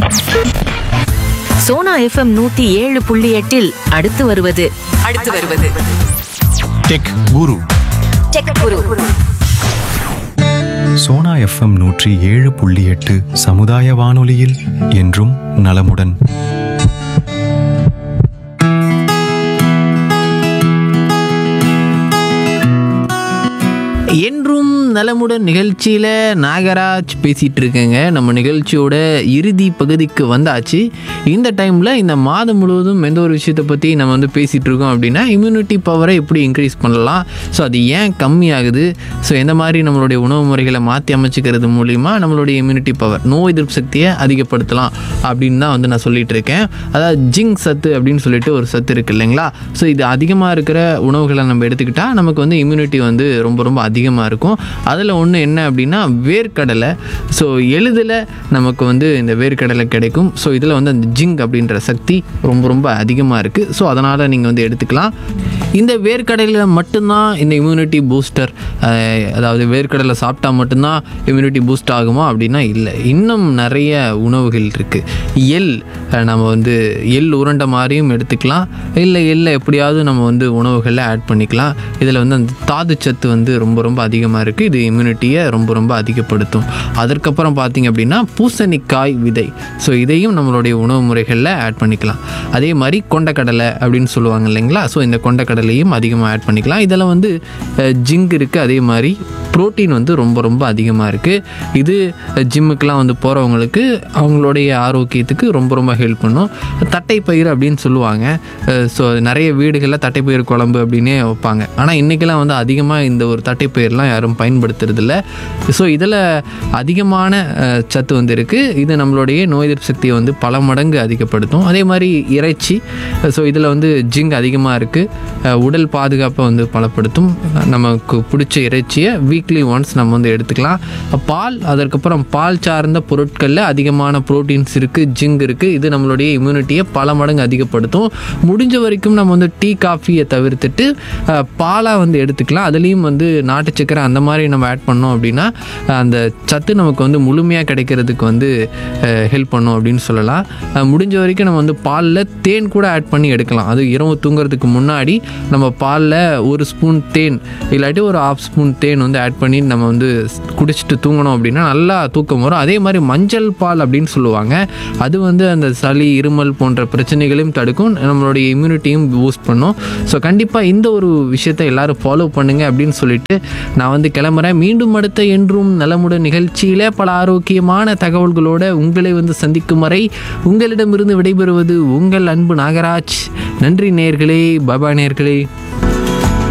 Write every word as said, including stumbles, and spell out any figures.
Sona FM நூத்தி ஏழு புள்ளி எட்டில் அடுத்து வருவது அடுத்து வருவது டெக் குரு. டெக் குரு. சோனா எஃப்எம் நூற்றி ஏழு புள்ளி எட்டு சமுதாய வானொலியில் என்றும் நலமுடன். என்றும் நலமுடன் நிகழ்ச்சியில் நாகராஜ் பேசிகிட்டு இருக்கேங்க. நம்ம நிகழ்ச்சியோட இறுதி பகுதிக்கு வந்தாச்சு. இந்த டைமில் இந்த மாதம் முழுவதும் எந்த ஒரு விஷயத்தை பற்றி நம்ம வந்து பேசிகிட்டு இருக்கோம் அப்படின்னா, இம்யூனிட்டி பவரை எப்படி இன்க்ரீஸ் பண்ணலாம், ஸோ அது ஏன் கம்மியாகுது, ஸோ எந்த மாதிரி நம்மளுடைய உணவு முறைகளை மாற்றி அமைச்சிக்கிறது மூலிமா நம்மளுடைய இம்யூனிட்டி பவர், நோய் எதிர்ப்பு சக்தியை அதிகப்படுத்தலாம் அப்படின்னு தான் வந்து நான் சொல்லிகிட்டு இருக்கேன். அதாவது ஜிங்க் சத்து அப்படின்னு சொல்லிட்டு ஒரு சத்து இருக்குது இல்லைங்களா. ஸோ இது அதிகமாக இருக்கிற உணவுகளை நம்ம எடுத்துக்கிட்டால் நமக்கு வந்து இம்யூனிட்டி வந்து ரொம்ப ரொம்ப அதிகமாக இருக்கும். அதில் ஒன்று என்ன அப்படின்னா வேர்க்கடலை. ஸோ எளிதில் நமக்கு வந்து இந்த வேர்க்கடலை கிடைக்கும். ஸோ இதில் வந்து அந்த ஜிங்க் அப்படின்ற சக்தி ரொம்ப ரொம்ப அதிகமாக இருக்குது. ஸோ அதனால் நீங்கள் வந்து எடுத்துக்கலாம். இந்த வேர்க்கடலையில் மட்டும்தான் இந்த இம்யூனிட்டி பூஸ்டர், அதாவது வேர்க்கடலை சாப்பிட்டா மட்டும்தான் இம்யூனிட்டி பூஸ்ட் ஆகுமா அப்படின்னா இல்லை. இன்னும் நிறைய உணவுகள் இருக்குது. எள், நம்ம வந்து எள் உருண்டை மாதிரியும் எடுத்துக்கலாம், இல்லை எள்ளை எப்படியாவது நம்ம வந்து உணவுகளில் ஆட் பண்ணிக்கலாம். இதில் வந்து அந்த தாது சத்து வந்து ரொம்ப ரொம்ப அதிகமாக இருக்குது. இது இம்யூனிட்டியை ரொம்ப ரொம்ப அதிகப்படுத்தும். அதற்கப்புறம் பார்த்திங்க அப்படின்னா பூசணிக்காய் விதை, ஸோ இதையும் நம்மளுடைய உணவு முறைகளில் ஆட் பண்ணிக்கலாம். அதே மாதிரி கொண்டக்கடலை அப்படின்னு சொல்லுவாங்க இல்லைங்களா. ஸோ இந்த கொண்டக்கடலையும் அதிகமாக ஆட் பண்ணிக்கலாம். இதில் வந்து ஜிங்க் இருக்குது. அதே மாதிரி ப்ரோட்டீன் வந்து ரொம்ப ரொம்ப அதிகமாக இருக்குது. இது ஜிம்முக்கெலாம் வந்து போகிறவங்களுக்கு அவங்களுடைய ஆரோக்கியத்துக்கு ரொம்ப ரொம்ப ஹெல்ப் பண்ணும். தட்டைப்பயிறு அப்படின்னு சொல்லுவாங்க. ஸோ நிறைய வீடுகளில் தட்டைப்பயிறு குழம்பு அப்படின்னே வைப்பாங்க. ஆனால் இன்றைக்கெல்லாம் வந்து அதிகமாக இந்த ஒரு தட்டைப்பயிரெலாம் யாரும் பயன்படுத்துறதில்ல. ஸோ இதில் அதிகமான சத்து வந்து இருக்குது. இது நம்மளுடைய நோய் எதிர்ப்பு சக்தியை வந்து பல மடங்கு அதிகப்படுத்தும். அதே மாதிரி இறைச்சி, ஸோ இதில் வந்து ஜிங்க் அதிகமாக இருக்குது. உடல் பாதுகாப்பை வந்து பலப்படுத்தும். நமக்கு பிடிச்ச இறைச்சியை வீக்லி ஒன்ஸ் நம்ம வந்து எடுத்துக்கலாம். பால், அதற்கப்புறம் பால் சார்ந்த பொருட்களில் அதிகமான ப்ரோட்டீன்ஸ் இருக்குது, ஜிங்க் இருக்குது. இது நம்மளுடைய இம்யூனிட்டியை பல மடங்கு அதிகப்படுத்தும். முடிஞ்ச வரைக்கும் நம்ம வந்து டீ காஃபியை தவிர்த்துட்டு பாலாக வந்து எடுத்துக்கலாம். அதுலேயும் வந்து நாட்டு சக்கரை அந்த மாதிரி நம்ம ஆட் பண்ணோம் அப்படின்னா அந்த சத்து நமக்கு வந்து முழுமையாக கிடைக்கிறதுக்கு வந்து ஹெல்ப் பண்ணும் அப்படின்னு சொல்லலாம். முடிஞ்ச வரைக்கும் நம்ம வந்து பாலில் தேன் கூட ஆட் பண்ணி எடுக்கலாம். அது இரவு தூங்குறதுக்கு முன்னாடி நம்ம பாலில் ஒரு ஸ்பூன் தேன் இல்லாட்டி ஒரு ஹாஃப் ஸ்பூன் தேன் வந்து ஆட் பண்ணி நம்ம வந்து குடிச்சிட்டு தூங்கணும் அப்படின்னா நல்லா தூக்கம் வரும். அதே மாதிரி மஞ்சள் பால் அப்படின்னு சொல்லுவாங்க. அது வந்து அந்த சளி, இருமல் போன்ற பிரச்சனைகளையும் தடுக்கும், நம்மளுடைய இம்யூனிட்டியும் பூஸ்ட் பண்ணும். ஸோ கண்டிப்பாக இந்த ஒரு விஷயத்தை எல்லாரும் ஃபாலோ பண்ணுங்க அப்படின்னு சொல்லிட்டு நான் வந்து கிளம்புறேன். மீண்டும் அடுத்த என்றும் நலமுடன் நிகழ்ச்சியில் பல ஆரோக்கியமான தகவல்களோட உங்களை வந்து சந்திக்கும் வரை உங்களிடமிருந்து விடைபெறுவது உங்கள் அன்பு நாகராஜ். நன்றி நேயர்களே, பாபா நேயர்களே.